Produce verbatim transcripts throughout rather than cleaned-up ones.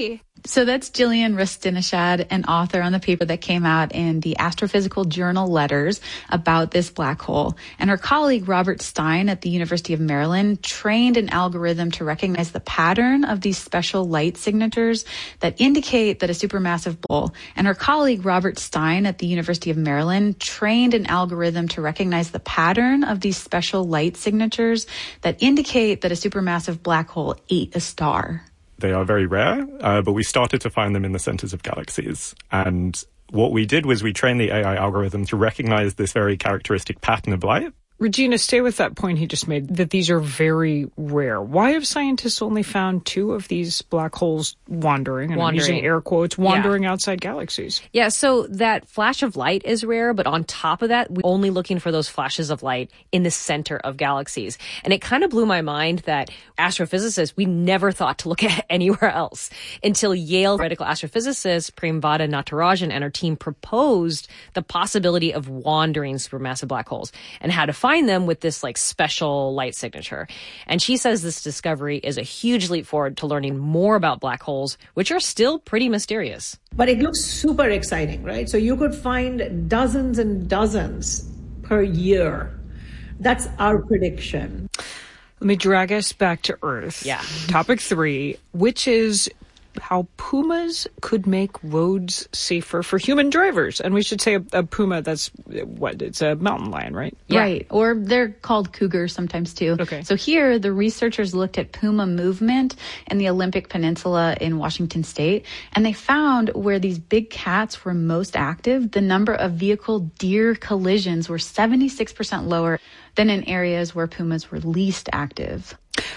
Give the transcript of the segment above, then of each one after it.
she? So that's Jillian Rustinishad, an author on the paper that came out in the Astrophysical Journal Letters about this black hole. And her colleague, Robert Stein at the University of Maryland, trained an algorithm to recognize the pattern of these special light signatures that indicate that a supermassive black hole. And her colleague, Robert Stein at the University of Maryland, trained an algorithm to recognize the pattern of these special light signatures that indicate that a supermassive black hole ate a star. They are very rare, uh, but we started to find them in the centers of galaxies. And what we did was we trained the A I algorithm to recognize this very characteristic pattern of light. Regina, stay with that point he just made, that these are very rare. Why have scientists only found two of these black holes wandering, and wandering. I'm using air quotes, wandering yeah. outside galaxies? Yeah, so that flash of light is rare, but on top of that, we're only looking for those flashes of light in the center of galaxies. And it kind of blew my mind that astrophysicists, we never thought to look at anywhere else until Yale theoretical astrophysicist Premvada Natarajan and her team proposed the possibility of wandering supermassive black holes and how to find them with this like special light signature. And she says this discovery is a huge leap forward to learning more about black holes, which are still pretty mysterious. But it looks super exciting, right? So you could find dozens and dozens per year. That's our prediction. Let me drag us back to Earth. Yeah. Topic three, which is how pumas could make roads safer for human drivers. And we should say a, a puma, that's what? It's a mountain lion, right? Yeah. Right. Or they're called cougars sometimes too. Okay. So here, the researchers looked at puma movement in the Olympic Peninsula in Washington State, and they found where these big cats were most active, the number of vehicle-deer collisions were seventy-six percent lower than in areas where pumas were least active.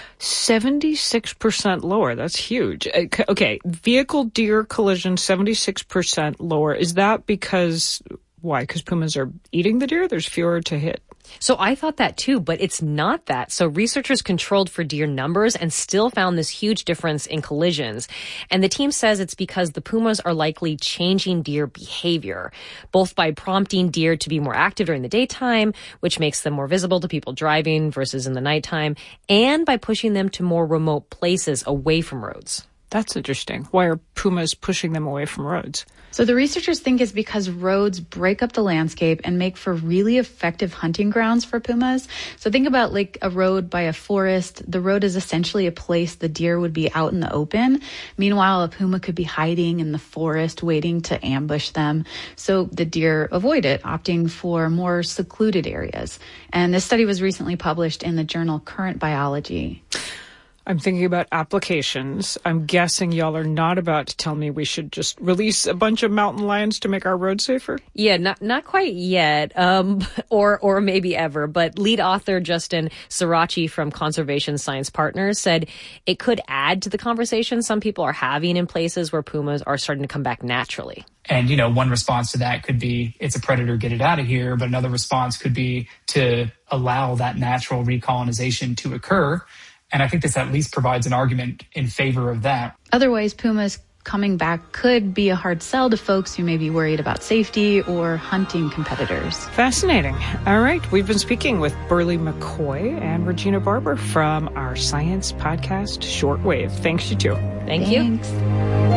seventy-six percent lower. That's huge. Okay, vehicle-deer collision, seventy-six percent lower. Is that because, why? Because pumas are eating the deer? There's fewer to hit. So I thought that too, but it's not that. So researchers controlled for deer numbers and still found this huge difference in collisions. And the team says it's because the pumas are likely changing deer behavior, both by prompting deer to be more active during the daytime, which makes them more visible to people driving versus in the nighttime, and by pushing them to more remote places away from roads. That's interesting. Why are pumas pushing them away from roads? So the researchers think it's because roads break up the landscape and make for really effective hunting grounds for pumas. So think about like a road by a forest. The road is essentially a place the deer would be out in the open. Meanwhile, a puma could be hiding in the forest, waiting to ambush them. So the deer avoid it, opting for more secluded areas. And this study was recently published in the journal Current Biology. I'm thinking about applications. I'm guessing y'all are not about to tell me we should just release a bunch of mountain lions to make our roads safer? Yeah, not not quite yet, um, or or maybe ever. But lead author Justin Sirachi from Conservation Science Partners said it could add to the conversation some people are having in places where pumas are starting to come back naturally. And, you know, one response to that could be, it's a predator, get it out of here. But another response could be to allow that natural recolonization to occur. And I think this at least provides an argument in favor of that. Otherwise, pumas coming back could be a hard sell to folks who may be worried about safety or hunting competitors. Fascinating. All right. We've been speaking with Berly McCoy and Regina Barber from our science podcast, Shortwave. Thanks, you two. Thank Thanks. you.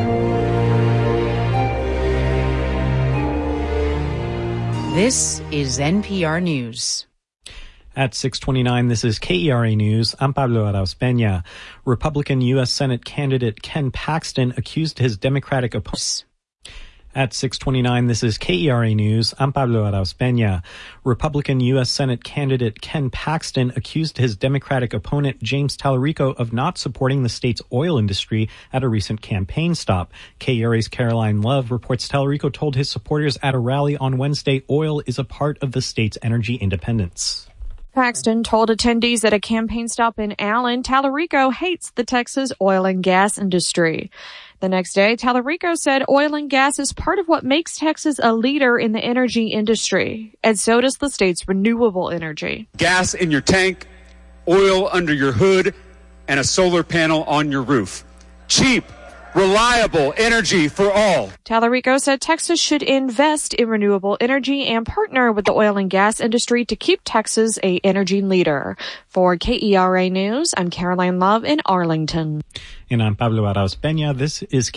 This is N P R News. At six twenty-nine, this is K E R A News. I'm Pablo Arauz-Peña. Republican U S Senate candidate Ken Paxton accused his Democratic opponent. At six twenty-nine, this is K E R A News. I'm Pablo Arauz-Peña. Republican U S Senate candidate Ken Paxton accused his Democratic opponent James Tallarico of not supporting the state's oil industry at a recent campaign stop. K E R A's Caroline Love reports Tallarico told his supporters at a rally on Wednesday oil is a part of the state's energy independence. Paxton told attendees at a campaign stop in Allen, Tallarico hates the Texas oil and gas industry. The next day, Tallarico said oil and gas is part of what makes Texas a leader in the energy industry, and so does the state's renewable energy. Gas in your tank, oil under your hood, and a solar panel on your roof. Cheap, reliable energy for all. Tallarico said Texas should invest in renewable energy and partner with the oil and gas industry to keep Texas a energy leader. For K E R A News, I'm Caroline Love in Arlington. And I'm Pablo Arauz-Peña. This is